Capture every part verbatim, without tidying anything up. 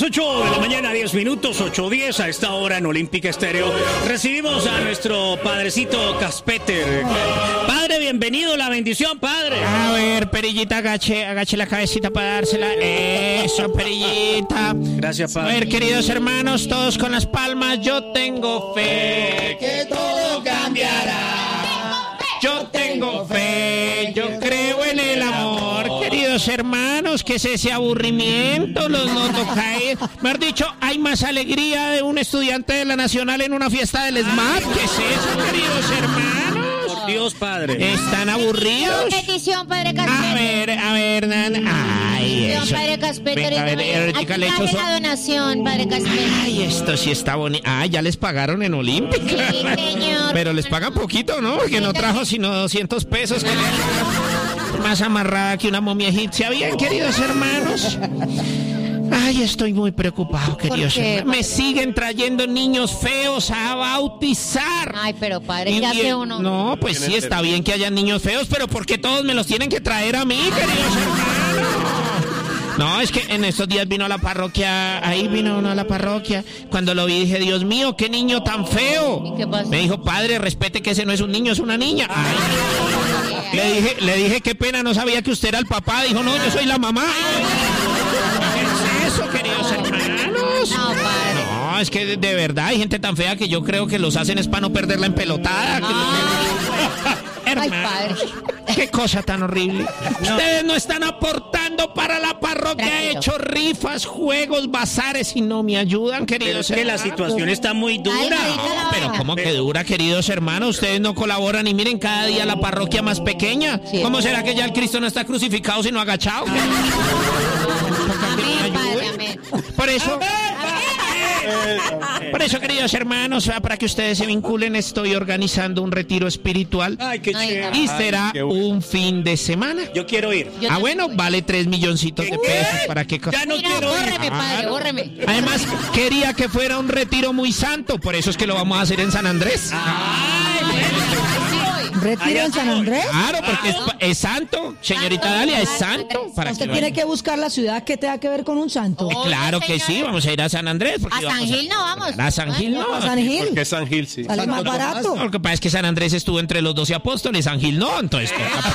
ocho de la mañana, diez minutos, ocho diez, a esta hora en Olímpica Estéreo. Recibimos a nuestro padrecito Caspeter. Padre, bienvenido, la bendición, padre. A ver, Perillita, agache, agache la cabecita para dársela. Eso, Perillita. Gracias, padre. A ver, queridos hermanos, todos con las palmas. Yo tengo fe que todo cambiará. Yo tengo fe, yo creo en el amor. Queridos hermanos, ¿qué es ese aburrimiento? Los no tocáis. Mejor dicho, hay más alegría de un estudiante de la Nacional en una fiesta del SMAT. ¿Qué es eso, queridos hermanos? Por Dios, padre. ¿Están aburridos? Petición, padre Caspeter. A ver, a ver, nana. Ay, Petición, eso. padre Caspeter. Venga, a ver, Aquí ahorita le echo cae so- la donación, padre Caspeter. Ay, esto sí está bonito. Ah, ya les pagaron en Olímpica. Sí, señor. Pero les pagan poquito, ¿no? Porque no trajo sino doscientos pesos. Que le- Más amarrada que una momia egipcia. Bien, queridos hermanos. Ay, estoy muy preocupado, queridos qué, hermanos. Me siguen trayendo niños feos a bautizar. Ay, pero padre, Y- ¿qué y- hace uno? No, pues sí, está bien que hayan niños feos, pero ¿por qué todos me los tienen que traer a mí, queridos hermanos? No, es que en estos días vino a la parroquia, ahí vino uno a la parroquia. Cuando lo vi dije, Dios mío, qué niño tan feo. ¿Y qué pasó? Me dijo, padre, respete que ese no es un niño, es una niña. Ay. Le dije, le dije, qué pena, no sabía que usted era el papá. Dijo, no, yo soy la mamá. ¿Qué es eso, queridos hermanos? No, padre. No, es que de, de verdad hay gente tan fea que yo creo que los hacen es para no perder la empelotada. Ay, Hermanos, padre. qué cosa tan horrible. Ustedes no están aportando para la parroquia. He Tranquilo. hecho rifas, juegos, bazares y no me ayudan, Pero queridos es que la hermanos. situación está muy Ay, dura. marica, la Pero vaina. cómo que dura, queridos hermanos, ustedes no colaboran y miren cada día la parroquia más pequeña. Sí. ¿Cómo será que ya el Cristo no está crucificado sino agachado? Amén, padre, amén. Por eso, por eso, queridos hermanos, para que ustedes se vinculen, estoy organizando un retiro espiritual Ay, qué Ay, chévere. y será qué bueno. un fin de semana. Yo quiero ir. Yo Ah, te- bueno, vale tres milloncitos de pesos para que... Ya no Mira, quiero ir. bórreme, padre, bórreme. Además, quería que fuera un retiro muy santo, por eso es que lo vamos a hacer en San Andrés. ¿Retiro en San Andrés? Claro, porque es, es santo, señorita Dalia, es santo. Para Usted que tiene vaya. que buscar la ciudad que tenga que ver con un santo. Oh. Claro que sí, vamos a ir a San Andrés. porque A San vamos Gil no vamos. A San Gil no. A San Gil. Que San Gil, sí. Sale más barato. Lo que pasa es que San Andrés estuvo entre los doce apóstoles, San Gil no, entonces toca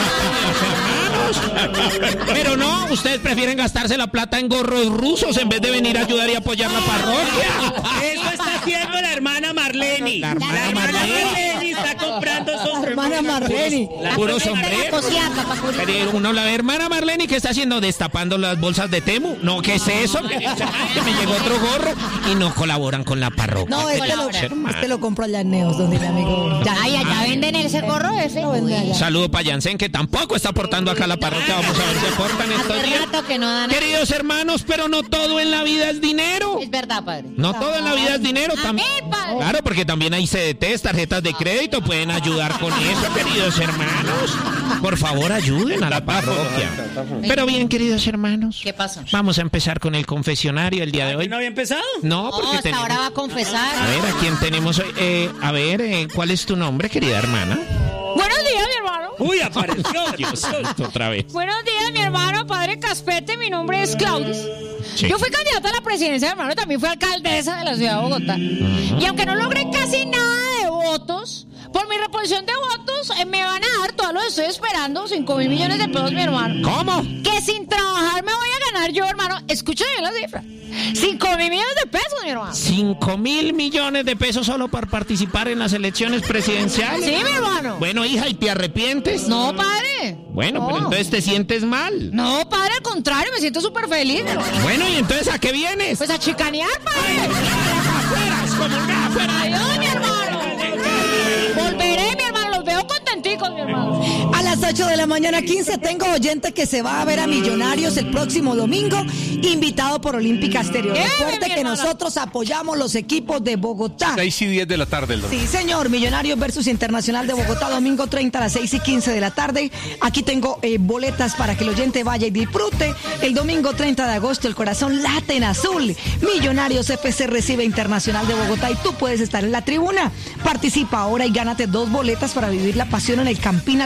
aprovechar, hermanos. Pero no, ustedes prefieren gastarse la plata en gorros rusos en vez de venir a ayudar y apoyar la parroquia. Eso está haciendo la hermana Marleni. La hermana Marleni. está comprando esos Hermana Marleni. Puro La sombrero. cosiaca, pa' cubrir. Pero uno, la hermana Marleni, ¿qué está haciendo? Destapando las bolsas de Temu. No, ¿qué es eso? Que me llegó otro gorro y no colaboran con la parroquia. No, este lo, Hermano. este lo compro allá en Neos, donde mi amigo. Ya, Ay, allá venden ese gorro ese. lo vende allá. Saludo para Jansen, que tampoco está aportando acá a la parroquia. Vamos a ver si aportan estos Hace días. rato que no dan. Queridos hermanos, pero no todo en la vida es dinero. Es verdad, padre. No todo en la vida es dinero. También. Amén, padre. Claro, porque también hay C D Ts, tarjetas de crédito, pueden ayudar con eso, queridos hermanos. Por favor, ayuden a la parroquia. Pero bien, queridos hermanos. ¿Qué pasó? Vamos a empezar con el confesionario el día de hoy. ¿No había empezado? No, No, porque hasta tenemos... ahora va a confesar. A ver, ¿a quién tenemos hoy? Eh, a ver, eh, ¿cuál es tu nombre, querida hermana? Buenos días, mi hermano. Uy, apareció. Dios santo, otra vez. Buenos días, mi hermano, padre Caspete. Mi nombre es Claudis. Sí. Yo fui candidata a la presidencia, hermano, y también fui alcaldesa de la ciudad de Bogotá. Y aunque no logré casi nada de votos, por mi reposición de votos, eh, me van a dar, todos los estoy esperando, cinco mil millones de pesos, mi hermano. ¿Cómo? Que sin trabajar me voy a ganar yo, hermano. Escuchen bien la cifra. cinco mil millones de pesos, mi hermano. Cinco mil millones de pesos solo para participar en las elecciones presidenciales. Sí, mi hermano. Bueno, hija, ¿y te arrepientes? No, padre. Bueno, No. pero entonces te sientes mal. No, padre, al contrario, me siento súper feliz, mi hermano. Bueno, ¿y entonces a qué vienes? Pues a chicanear, padre. afuera, es como una afuera. Adiós, mi hermano. Volveré, mi hermano. Los veo contenticos, mi hermano. A las ocho de la mañana quince tengo oyente que se va a ver a Millonarios el próximo domingo, invitado por Olímpica Estéreo. Bien, Recuerde mi que hermana. nosotros apoyamos los equipos de Bogotá. seis y diez de la tarde el domingo. Sí, señor, Millonarios versus Internacional de Bogotá, domingo treinta a las seis y quince de la tarde. Aquí tengo eh, boletas para que el oyente vaya y disfrute. El domingo treinta de agosto, el corazón late en azul. Millonarios F C recibe Internacional de Bogotá y tú puedes estar en la tribuna. Participa ahora y gánate dos boletas para vivir la pasión en el Campín a las seis y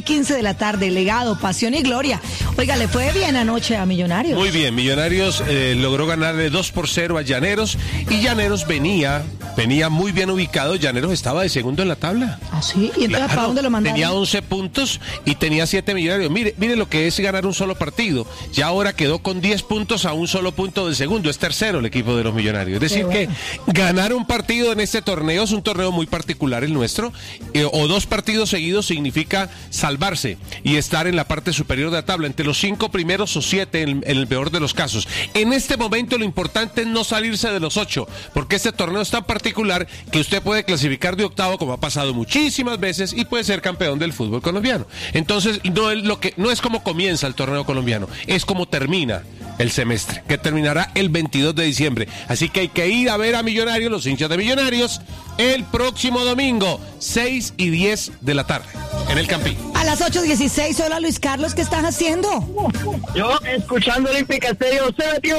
quince de la tarde. Legado, pasión y gloria. Oiga, le fue bien anoche a Millonarios. Muy bien, Millonarios eh, logró ganarle dos por cero a Llaneros y Llaneros venía, venía muy bien ubicado. Llaneros estaba de segundo en la tabla. ¿Ah, sí? ¿Y entonces Claro, para dónde lo mandaron? tenía once puntos y tenía siete Millonarios. Mire, mire lo que es ganar un solo partido. Ya ahora quedó con diez puntos a un solo punto del segundo. Es tercero el equipo de los Millonarios. Es decir, bueno. que ganar un partido en este torneo es un torneo muy particular el nuestro. Eh, o dos partidos seguidos significa salvarse y estar en la parte superior de la tabla, entre los cinco primeros o siete en, en el peor de los casos. En este momento lo importante es no salirse de los ocho, porque este torneo es tan particular que usted puede clasificar de octavo, como ha pasado muchísimas veces, y puede ser campeón del fútbol colombiano. Entonces, no es, lo que, no es como comienza el torneo colombiano, es como termina el semestre, que terminará el veintidós de diciembre. Así que hay que ir a ver a Millonarios, los hinchas de Millonarios, el próximo domingo, seis y diez de la tarde, en el Campín. A las ocho dieciséis, hola Luis Carlos, ¿qué estás haciendo? Yo escuchando Olímpica Estéreo, Sergio.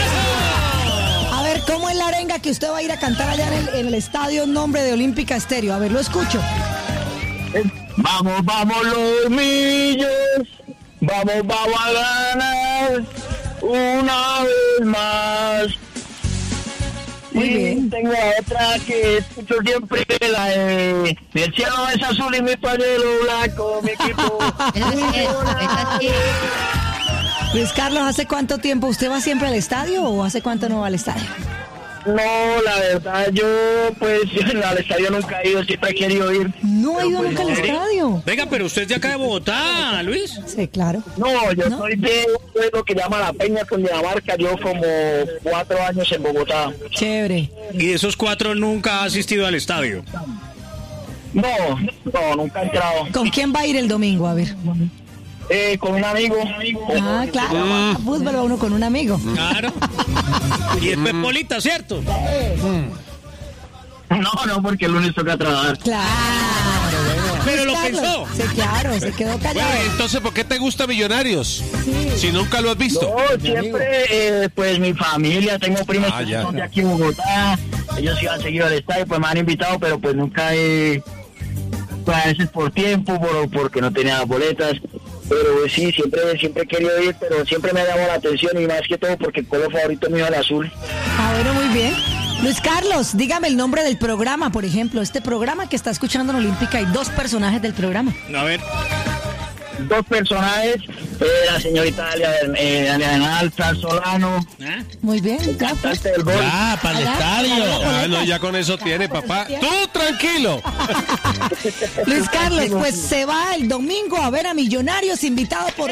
A ver, ¿cómo es la arenga que usted va a ir a cantar allá en el, en el estadio en nombre de Olímpica Estéreo? A ver, lo escucho. Vamos, vamos los millos, vamos, vamos a ganar una vez más. Muy Y bien. tengo otra que escucho siempre, la de mi cielo es azul y mi pañuelo blanco, mi equipo. Esa sí es, esa sí es. Luis Carlos, ¿hace cuánto tiempo usted va siempre al estadio o hace cuánto no va al estadio? No, la verdad, yo pues al estadio nunca he ido, siempre he querido ir. No ha ido Pero, nunca al pues, estadio. Venga, pero usted es de acá de Bogotá, Luis. Sí, claro. No, yo ¿No? soy de un pueblo que llama La Peña, Cundinamarca. Yo como cuatro años en Bogotá. Chévere. Y de esos cuatro nunca ha asistido al estadio. No, no, nunca he entrado. ¿Con quién va a ir el domingo? A ver. Eh, con un amigo. Ah, claro, va a fútbol va uno con un amigo. Claro. Y es Pepolita, ¿cierto? No, no, porque el lunes toca trabajar. Claro. Pero Luis lo Carlos, pensó. Sí, claro, se quedó callado. Bueno, entonces, ¿por qué te gusta Millonarios? Sí. Si nunca lo has visto. No, siempre, eh, pues mi familia, tengo primos Ah, que ya. son de aquí en Bogotá. Ellos iban seguido al estadio, pues me han invitado, pero pues nunca he. Pues a veces por tiempo, por, porque no tenía boletas. Pero pues, sí, siempre, siempre he querido ir, pero siempre me ha llamado la atención y más que todo porque el color favorito mío es el azul. Ah, bueno, muy bien. Luis Carlos, dígame el nombre del programa, por ejemplo. Este programa que está escuchando en Olímpica, hay dos personajes del programa. A ver. Dos personajes, eh, la señorita Alianal Solano, ¿Ah? Muy bien, ya, pues. cantante del gol. Ah, para el Allá, estadio. allá, Ah, no, ya con eso tiene, papá. Tú tranquilo. Luis Carlos, pues se va el domingo a ver a Millonarios invitado por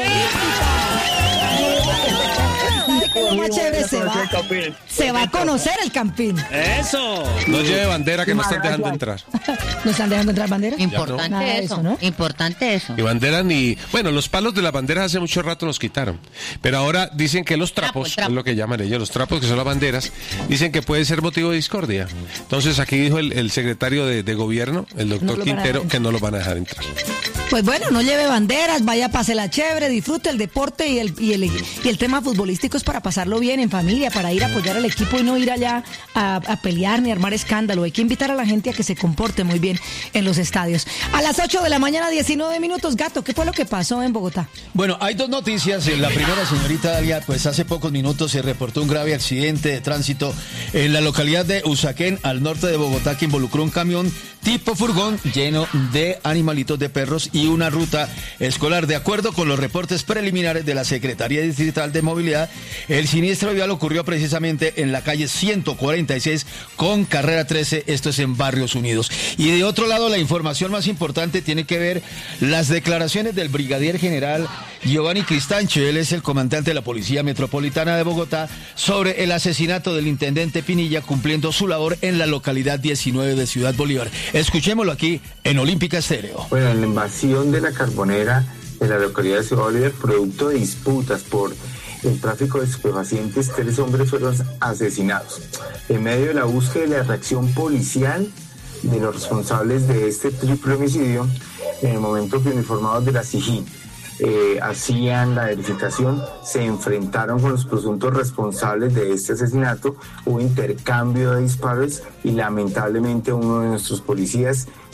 Olímpica. ¿Sabe qué es lo más chévere? Se va, se va a conocer el Campín. Eso. No lleve bandera que no están dejando entrar. ¿No están dejando entrar banderas? Importante Nada de eso, eso, ¿no? Importante eso. Ni bandera ni... Bueno, los palos de las banderas hace mucho rato los quitaron. Pero ahora dicen que los Trapo, trapos, el trapo. es lo que llaman ellos, los trapos que son las banderas, dicen que puede ser motivo de discordia. Entonces aquí dijo el, el secretario de, de gobierno, el doctor No lo van a Quintero, dejar que no lo van a dejar entrar. Pues bueno, no lleve banderas, vaya, pásela chévere, disfrute el deporte y el, y el, y el tema futbolístico es para pasarlo bien en familia, para ir a apoyar al equipo y no ir allá a, a pelear ni a armar escándalo. Hay que invitar a la gente a que se comporte muy bien en los estadios. A las ocho de la mañana, diecinueve minutos, Gato, ¿qué fue lo que pasó en Bogotá? Bueno, hay dos noticias. La primera, señorita Dalia, pues hace pocos minutos se reportó un grave accidente de tránsito en la localidad de Usaquén, al norte de Bogotá, que involucró un camión tipo furgón lleno de animalitos de perros y una ruta escolar. De acuerdo con los reportes preliminares de la Secretaría Distrital de Movilidad, el siniestro vial ocurrió precisamente en la calle ciento cuarenta y seis con carrera trece, esto es en Barrios Unidos. Y de otro lado, la información más importante tiene que ver las declaraciones del brigadier general Giovanni Cristancho, él es el comandante de la Policía Metropolitana de Bogotá, sobre el asesinato del intendente Pinilla cumpliendo su labor en la localidad diecinueve de Ciudad Bolívar. Escuchémoslo aquí en Olímpica Estéreo. Bueno, en la invasión de la Carbonera en la localidad de Ciudad Bolívar, producto de disputas por el tráfico de estupefacientes, tres hombres fueron asesinados. En medio de la búsqueda y la reacción policial de los responsables de este triple homicidio, en el momento que uniformados de la SIJIN eh, hacían la verificación, se enfrentaron con los presuntos responsables de este asesinato, hubo intercambio de disparos y lamentablemente uno de nuestros policías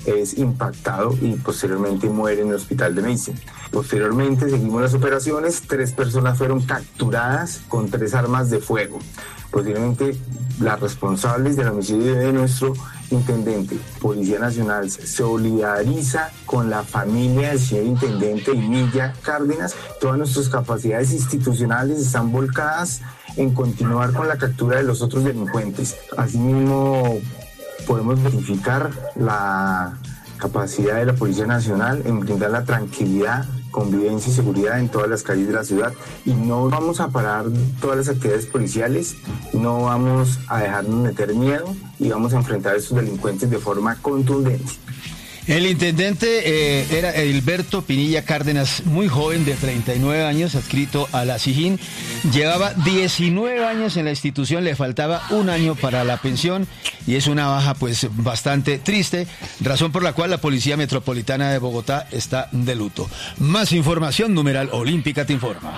es impactado y posteriormente muere en el hospital de Meissen. Posteriormente seguimos las operaciones, tres personas fueron capturadas con tres armas de fuego. Posteriormente, las responsables del homicidio de nuestro intendente, Policía Nacional, se solidariza con la familia del señor intendente Ymilla Cárdenas. Todas nuestras capacidades institucionales están volcadas en continuar con la captura de los otros delincuentes. Asimismo, podemos verificar la capacidad de la Policía Nacional en brindar la tranquilidad, convivencia y seguridad en todas las calles de la ciudad, y no vamos a parar todas las actividades policiales, no vamos a dejarnos meter miedo y vamos a enfrentar a estos delincuentes de forma contundente. El intendente eh, era Edilberto Pinilla Cárdenas, muy joven, de treinta y nueve años, adscrito a la SIJIN. Llevaba diecinueve años en la institución, le faltaba un año para la pensión y es una baja pues bastante triste, razón por la cual la Policía Metropolitana de Bogotá está de luto. Más información, numeral Olímpica te informa.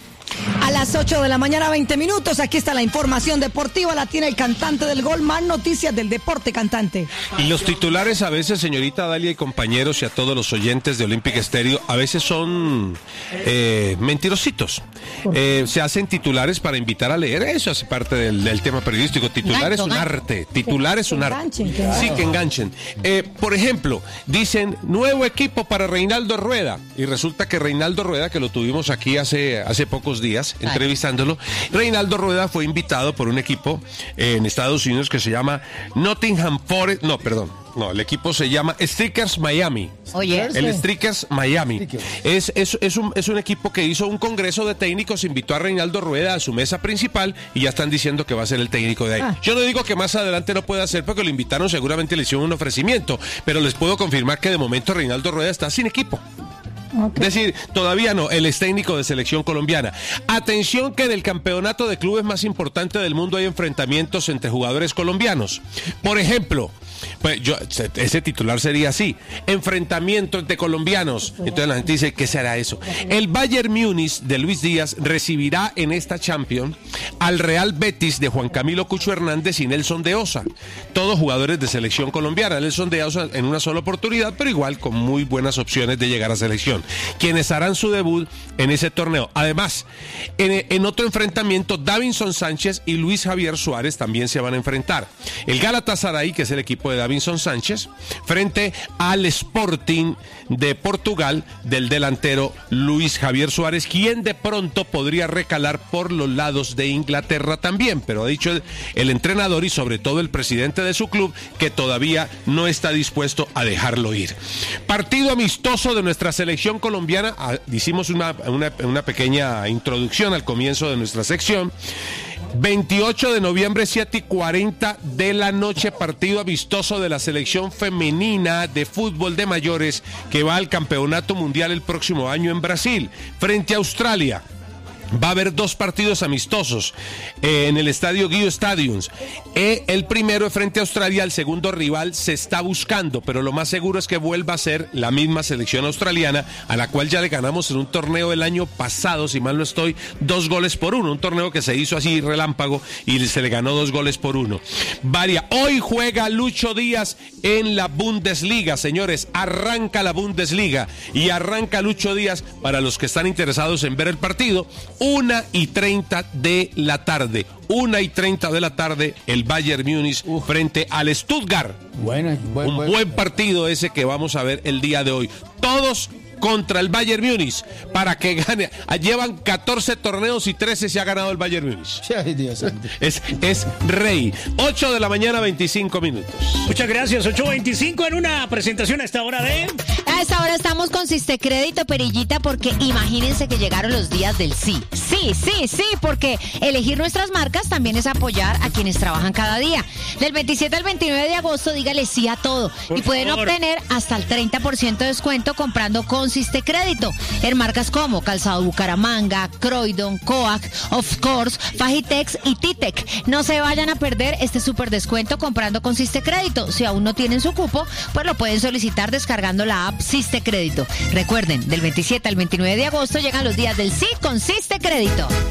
A las ocho de la mañana, veinte minutos, aquí está la información deportiva, la tiene el cantante del gol, más noticias del deporte, cantante. Y los titulares a veces, señorita Dalia y compañeros, y a todos los oyentes de Olímpica Estéreo, a veces son eh, mentirositos. Eh, se hacen titulares para invitar a leer, eso hace parte del, del tema periodístico. Titular es un arte, titular es un arte. Sí, que enganchen. Eh, por ejemplo, dicen, nuevo equipo para Reinaldo Rueda, y resulta que Reinaldo Rueda, que lo tuvimos aquí hace, hace pocos días, días entrevistándolo, Reinaldo Rueda fue invitado por un equipo eh, en Estados Unidos que se llama Nottingham Forest, no, perdón, no, el equipo se llama Strikers Miami. Oye, el Strikers Miami. Es, es, es, un, es un equipo que hizo un congreso de técnicos, invitó a Reinaldo Rueda a su mesa principal y ya están diciendo que va a ser el técnico de ahí. Ah. Yo no digo que más adelante no pueda ser porque lo invitaron, seguramente le hicieron un ofrecimiento, pero les puedo confirmar que de momento Reinaldo Rueda está sin equipo. Okay. Es decir, todavía no, él es técnico de selección colombiana. Atención que en el campeonato de clubes más importante del mundo hay enfrentamientos entre jugadores colombianos. Por ejemplo, pues yo, ese titular sería así: enfrentamiento entre colombianos. Entonces la gente dice, ¿qué será eso? El Bayern Múnich de Luis Díaz recibirá en esta Champions al Real Betis de Juan Camilo Cucho Hernández y Nelson de Osa, todos jugadores de selección colombiana. Nelson de Osa en una sola oportunidad, pero igual con muy buenas opciones de llegar a selección, quienes harán su debut en ese torneo. Además, en, en otro enfrentamiento, Davinson Sánchez y Luis Javier Suárez también se van a enfrentar. El Galatasaray, que es el equipo de Davinson Sánchez, frente al Sporting de Portugal del delantero Luis Javier Suárez, quien de pronto podría recalar por los lados de Inglaterra también, pero ha dicho el, el entrenador y sobre todo el presidente de su club que todavía no está dispuesto a dejarlo ir. Partido amistoso de nuestra selección colombiana. Hicimos una, una, una pequeña introducción al comienzo de nuestra sección. veintiocho de noviembre, siete y cuarenta de la noche, partido amistoso de la selección femenina de fútbol de mayores que va al campeonato mundial el próximo año en Brasil, frente a Australia. Va a haber dos partidos amistosos eh, en el estadio Guido Stadiums. Eh, el primero es frente a Australia, el segundo rival se está buscando, pero lo más seguro es que vuelva a ser la misma selección australiana, a la cual ya le ganamos en un torneo el año pasado, si mal no estoy, dos goles por uno, un torneo que se hizo así relámpago y se le ganó dos goles por uno. Varia, hoy juega Lucho Díaz en la Bundesliga, señores, arranca la Bundesliga y arranca Lucho Díaz, para los que están interesados en ver el partido, una y treinta de la tarde. Una y treinta de la tarde, el Bayern Múnich Uf. frente al Stuttgart. Bueno, buen, Un buen. buen partido ese que vamos a ver el día de hoy. Todos contra el Bayern Múnich para que gane. Llevan catorce torneos y trece se ha ganado el Bayern Múnich. Ay, Dios santo. Es, es rey. ocho de la mañana, veinticinco minutos. Muchas gracias. ocho veinticinco en una presentación a esta hora de... A esta hora estamos con Sistecrédito, Perillita, porque imagínense que llegaron los días del sí. Sí, sí, sí, porque elegir nuestras marcas también es apoyar a quienes trabajan cada día. Del veintisiete al veintinueve de agosto, dígale sí a todo. Por y pueden favor. obtener hasta el treinta por ciento de descuento comprando con Sistecrédito en marcas como Calzado Bucaramanga, Croydon, Coac, Of Course, Fajitex y Titec. No se vayan a perder este super descuento comprando con Sistecrédito. Si aún no tienen su cupo, pues lo pueden solicitar descargando la app Sistecrédito. Recuerden, del veintisiete al veintinueve de agosto llegan los días del sí con Sistecrédito.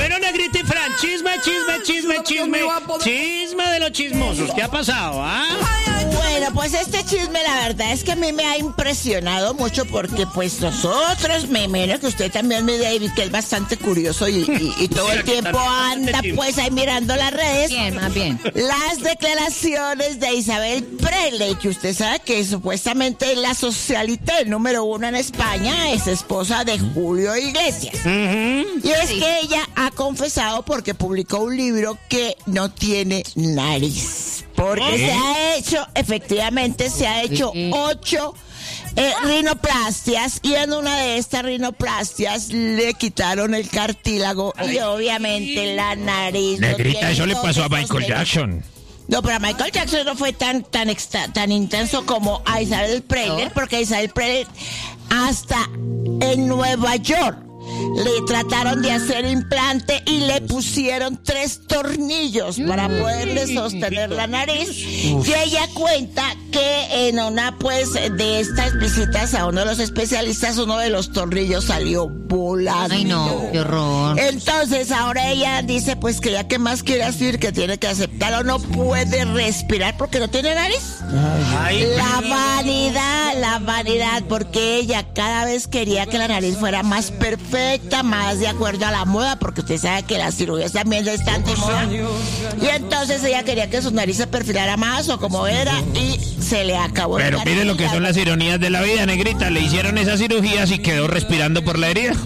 Bueno, Negrita y Fran, chisme, chisme, chisme, chisme. Chisme de los chismosos. ¿Qué ha pasado, ah? Bueno, pues este chisme la verdad es que a mí me ha impresionado mucho porque pues nosotros, me imagino que usted también, mi David, que es bastante curioso y, y, y todo el tiempo anda pues ahí mirando las redes. Bien, más bien. Las declaraciones de Isabel Presley, que usted sabe que supuestamente es la socialite número uno en España, es esposa de Julio Iglesias. Uh-huh. Y es sí. que ella ha confesado porque publicó un libro que no tiene nariz. Porque ¿Eh? se ha hecho, efectivamente, se ha hecho ¿Eh? ocho eh, rinoplastias y en una de estas rinoplastias le quitaron el cartílago y obviamente la nariz. Negrita, no eso le pasó a Michael Jackson. No, pero a Michael Jackson no fue tan tan extra, tan intenso como a Isabel Presley, ¿no? Porque Isabel Presley hasta en Nueva York le trataron de hacer implante y le pusieron tres tornillos para poderle sostener la nariz. Uf. Y ella cuenta que en una pues de estas visitas a uno de los especialistas, uno de los tornillos salió volando. Ay, no, qué horror. Entonces ahora ella dice pues que ya que más quiere decir que tiene que aceptarlo, no puede respirar porque no tiene nariz. Ay, la vanidad, la vanidad, porque ella cada vez quería que la nariz fuera más perfecta, más de acuerdo a la moda, porque usted sabe que las cirugías también están de moda. Y entonces ella quería que su nariz se perfilara más o como era y se le acabó. Pero mire lo que son las ironías de la vida, Negrita. Le hicieron esas cirugías y quedó respirando por la herida.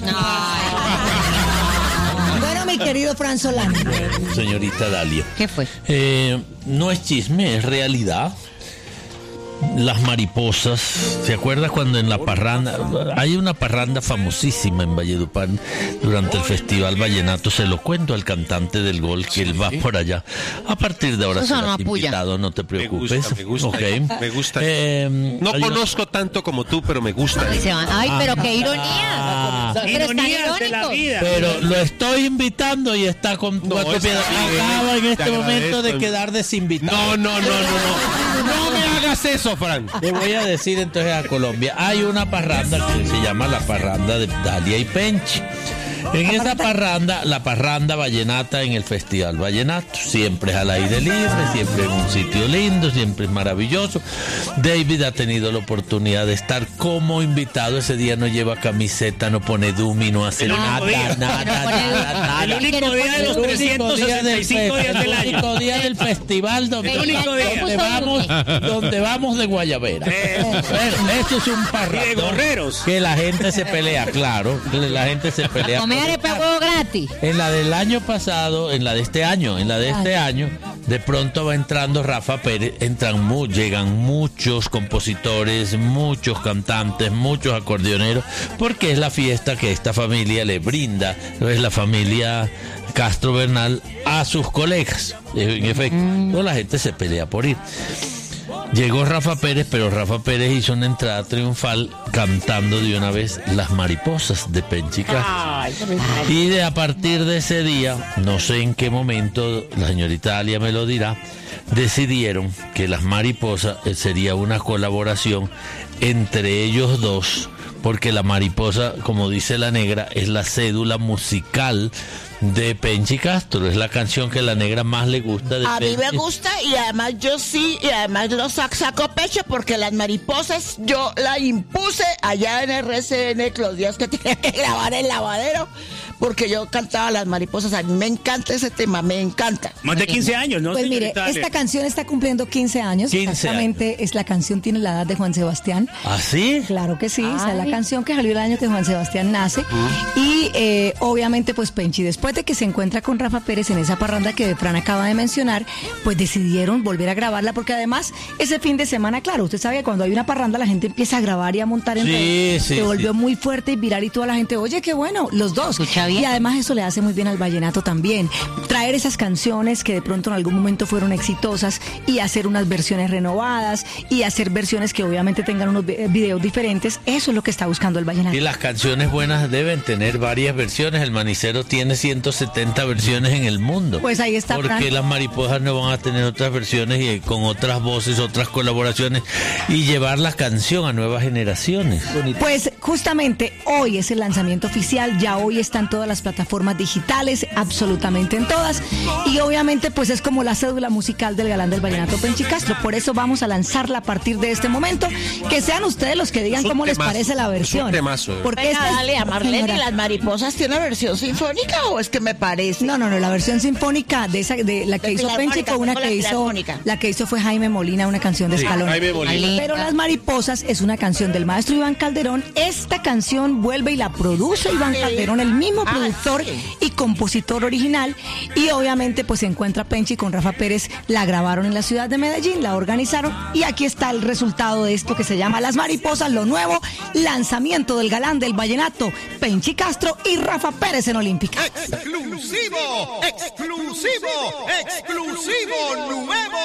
Bueno, mi querido Fran Solano. Señorita Dalia. ¿Qué fue? Eh, no es chisme, es realidad. Las mariposas, ¿se acuerda cuando en la parranda, hay una parranda famosísima en Valledupar durante el Festival Vallenato? Se lo cuento al cantante del gol que él va por allá. A partir de ahora serás invitado, no te preocupes. Me gusta, me gusta. Okay. Me gusta. Eh, no conozco una... tanto como tú, pero me gusta. Ay, se van. Ay pero qué ironía. Ah, pero están irónicos. Pero lo estoy invitando y está con no, acaba en este momento de quedar desinvitado. No, no, no, no, no. No me hagas eso, Fran. Le voy a decir entonces a Colombia, hay una parranda que se llama la parranda de Dalia y Penchi. En esa parranda, la parranda vallenata en el Festival Vallenato, siempre es al aire libre, siempre en un sitio lindo, siempre es maravilloso. David ha tenido la oportunidad de estar como invitado. Ese día no lleva camiseta, no pone dummy, no hace nada, nada, nada, nada, nada. El único día de los trescientos sesenta y cinco días del año. El único día del festival donde, donde vamos, donde vamos de guayabera. Esto es un parrandón que la gente se pelea, claro, la gente se pelea. Gratis. En la del año pasado, en la de este año, en la de este año, de pronto va entrando Rafa Pérez, entran mu- llegan muchos compositores, muchos cantantes, muchos acordeoneros, porque es la fiesta que esta familia le brinda, es la familia Castro Bernal a sus colegas. En efecto, mm. la gente se pelea por ir. Llegó Rafa Pérez, pero Rafa Pérez hizo una entrada triunfal cantando de una vez Las Mariposas de Penchi Castro. Y de a partir de ese día, no sé en qué momento, la señorita Dalia me lo dirá, decidieron que Las Mariposas sería una colaboración entre ellos dos, porque la mariposa, como dice la negra, es la cédula musical de Penchi Castro, es la canción que a la negra más le gusta de A Penchi. mí me gusta y además yo sí, y además lo sac saco pecho porque Las Mariposas yo la impuse allá en R C N los días que tenía que grabar el lavadero, porque yo cantaba Las Mariposas. A mí me encanta ese tema, me encanta. Más de quince años, ¿no? Pues mire, esta canción está cumpliendo quince años. quince Exactamente, años. Es la canción tiene la edad de Juan Sebastián. ¿Ah, sí? Claro que sí, esa es la Ay. canción que salió el año que Juan Sebastián nace. Uh-huh. Y eh, obviamente pues Penchi, después de que se encuentra con Rafa Pérez en esa parranda que Fran acaba de mencionar, pues decidieron volver a grabarla, porque además ese fin de semana, claro, usted sabe que cuando hay una parranda la gente empieza a grabar y a montar en Sí, redes. sí, Se volvió sí. muy fuerte y viral y toda la gente, oye, qué bueno, los dos. Escucha bien. Y además eso le hace muy bien al vallenato también. Traer esas canciones que de pronto en algún momento fueron exitosas y hacer unas versiones renovadas y hacer versiones que obviamente tengan unos vi- videos diferentes, eso es lo que está buscando el vallenato. Y las canciones buenas deben tener varias versiones. El Manicero tiene ciento setenta versiones en el mundo. Pues ahí está, Porque Fran. Las Mariposas no van a tener otras versiones y con otras voces, otras colaboraciones y llevar la canción a nuevas generaciones. Pues justamente hoy es el lanzamiento oficial, ya hoy están todas todas las plataformas digitales, absolutamente en todas. Y obviamente pues es como la cédula musical del galán del vallenato, Penchi Castro. Por eso vamos a lanzarla a partir de este momento. Que sean ustedes los que digan cómo les parece la versión. Es un temazo. Porque Venga, esta, dale, a Marlene, ¿las mariposas tiene versión sinfónica o es que me parece? No, no, no, la versión sinfónica de esa de la que de hizo Penchi fue una que hizo la que hizo fue Jaime Molina, una canción de sí, Escalón. Jaime Molina. Pero Las Mariposas es una canción del maestro Iván Calderón. Esta canción vuelve y la produce Iván Calderón, el mismo ah, productor sí. y compositor original. Y obviamente pues se encuentra Penchi con Rafa Pérez, la grabaron en la ciudad de Medellín, la organizaron y aquí está el resultado de esto que se llama Las Mariposas, lo nuevo, lanzamiento del galán del vallenato, Penchi Castro y Rafa Pérez en Olímpica. Exclusivo, exclusivo, exclusivo nuevo.